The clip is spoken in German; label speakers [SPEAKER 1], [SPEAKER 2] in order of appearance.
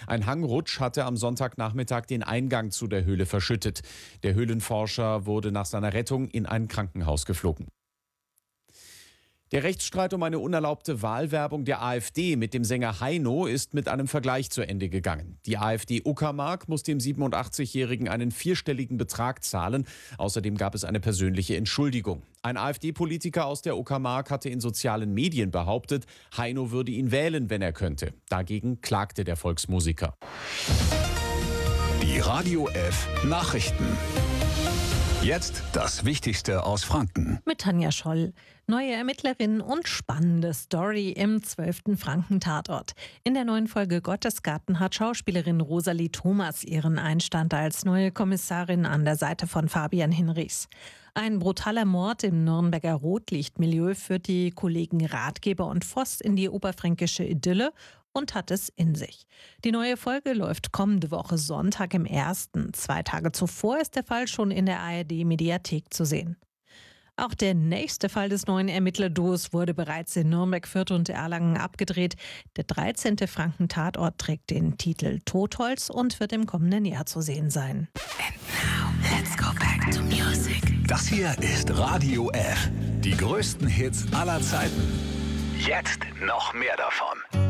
[SPEAKER 1] Ein Hangrutsch hatte am Sonntagnachmittag den Eingang zu der Höhle verschüttet. Der Höhlenforscher wurde nach seiner Rettung in ein Krankenhaus geflogen. Der Rechtsstreit um eine unerlaubte Wahlwerbung der AfD mit dem Sänger Heino ist mit einem Vergleich zu Ende gegangen. Die AfD Uckermark muss dem 87-Jährigen einen vierstelligen Betrag zahlen. Außerdem gab es eine persönliche Entschuldigung. Ein AfD-Politiker aus der Uckermark hatte in sozialen Medien behauptet, Heino würde ihn wählen, wenn er könnte. Dagegen klagte der Volksmusiker.
[SPEAKER 2] Die Radio F Nachrichten. Jetzt das Wichtigste aus Franken.
[SPEAKER 3] Mit Tanja Scholl. Neue Ermittlerinnen und spannende Story im 12. Franken-Tatort. In der neuen Folge Gottesgarten hat Schauspielerin Rosalie Thomas ihren Einstand als neue Kommissarin an der Seite von Fabian Hinrichs. Ein brutaler Mord im Nürnberger Rotlichtmilieu führt die Kollegen Ratgeber und Voss in die oberfränkische Idylle und hat es in sich. Die neue Folge läuft kommende Woche Sonntag im 1. 2 Tage zuvor ist der Fall schon in der ARD-Mediathek zu sehen. Auch der nächste Fall des neuen Ermittlerduos wurde bereits in Nürnberg, Fürth und Erlangen abgedreht. Der 13. Franken-Tatort trägt den Titel Totholz und wird im kommenden Jahr zu sehen sein.
[SPEAKER 4] And now, let's go back to music.
[SPEAKER 2] Das hier ist Radio F. Die größten Hits aller Zeiten. Jetzt noch mehr davon.